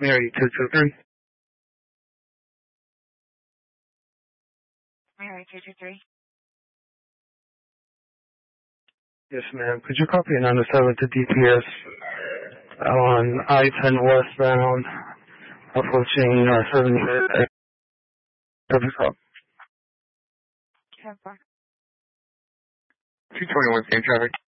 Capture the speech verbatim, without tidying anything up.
Mary two two three. Mary two two three. Yes, ma'am. Could you copy a nine oh seven to D P S on I ten westbound, approaching uh, seventy-eight? ten four. two twenty-one, same traffic.